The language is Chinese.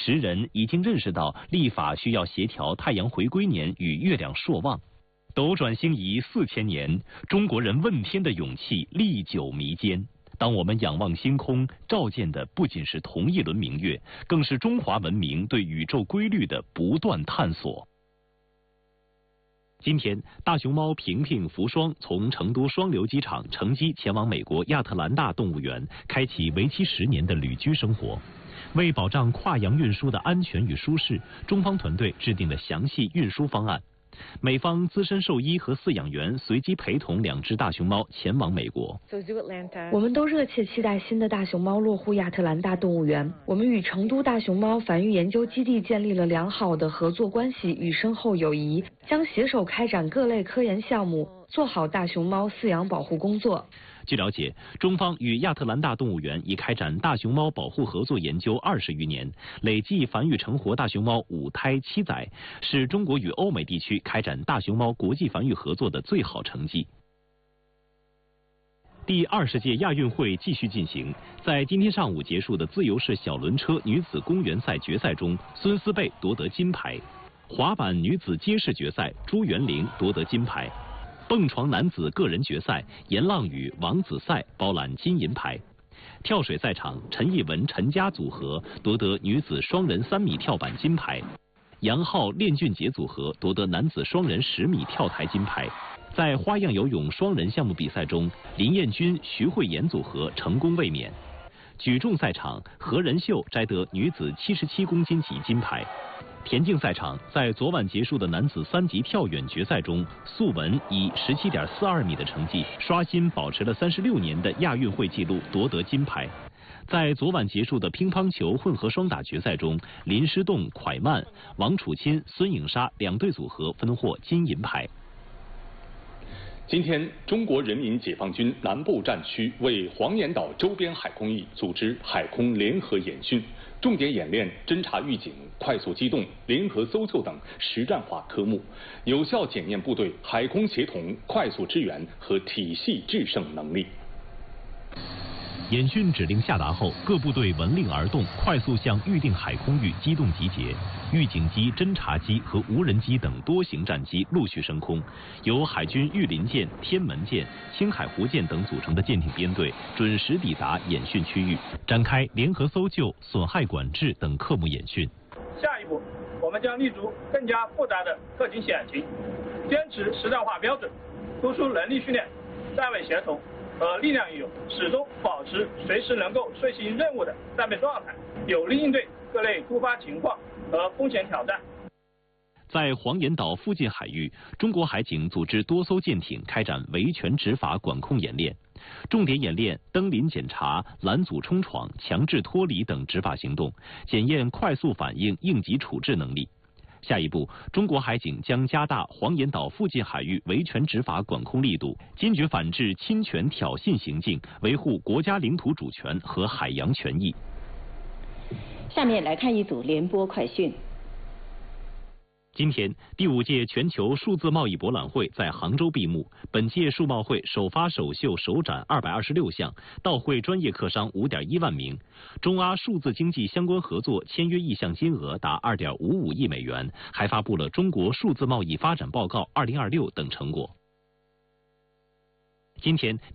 时人已经认识到历法需要协调太阳回归年与月亮朔望。斗转星移4000年，中国人问天的勇气历久弥坚。当我们仰望星空，照见的不仅是同一轮明月，更是中华文明对宇宙规律的不断探索。今天，大熊猫平平、福双从成都双流机场乘机前往美国亚特兰大动物园，开启为期10年的旅居生活。为保障跨洋运输的安全与舒适，中方团队制定了详细运输方案。美方资深兽医和饲养员随机陪同2只大熊猫前往美国。 我们都热切期待新的大熊猫落户亚特兰大动物园。我们与成都大熊猫繁育研究基地建立了良好的合作关系与深厚友谊，将携手开展各类科研项目，做好大熊猫饲养保护工作。 据了解，中方与亚特兰大动物园已开展大熊猫保护合作研究20余年，累计繁育成活大熊猫5胎7仔，是中国与欧美地区开展大熊猫国际繁育合作的最好成绩。第20届亚运会继续进行，在今天上午结束的自由式小轮车女子公园赛决赛中，孙思贝夺得金牌；滑板女子街式决赛，朱元玲夺得金牌。蹦床男子个人决赛，严浪宇、王子赛包揽金银牌。跳水赛场，陈艺文、陈佳组合夺得女子双人3米跳板金牌，杨浩、练俊杰组合夺得男子双人10米跳台金牌。在花样游泳双人项目比赛中，林彦君、徐慧妍组合成功卫冕。举重赛场，何仁秀摘得女子77公斤级金牌。田径赛场，在昨晚结束的男子3级跳远决赛中，素文以17.42米的成绩刷新保持了36年的亚运会纪录，夺得金牌。在昨晚结束的乒乓球混合双打决赛中，林诗栋、蒯曼、王楚钦、孙颖莎2对组合分获金银牌。 今天，中国人民解放军南部战区为黄岩岛周边海空域组织海空联合演训，重点演练侦察预警、快速机动、联合搜救等实战化科目，有效检验部队海空协同、快速支援和体系制胜能力。 演训指令下达后，各部队闻令而动，快速向预定海空域机动集结。预警机、侦察机和无人机等多型战机陆续升空，由海军御林舰、天门舰、青海湖舰等组成的舰艇编队准时抵达演训区域，展开联合搜救、损害管制等科目演训。 下一步，我们将立足更加复杂的特情险情，坚持实战化标准，突出能力训练、战位协同和力量运用，始终保持随时能够遂行任务的战备状态，有力应对各类突发情况和风险挑战。 在黄岩岛附近海域，中国海警组织多艘舰艇开展维权执法管控演练，重点演练登临检查、拦阻冲闯、强制脱离等执法行动，检验快速反应、应急处置能力。下一步，中国海警将加大黄岩岛附近海域维权执法管控力度，坚决反制侵权挑衅行径，维护国家领土主权和海洋权益。 下面来看一组联播快讯。 今天，第5届全球数字贸易博览会在杭州闭幕。本届数贸会首发首秀首展226项，到会专业客商5.1万名。中阿数字经济相关合作签约意向金额达2.55亿美元，还发布了《中国数字贸易发展报告2026》等成果。今天。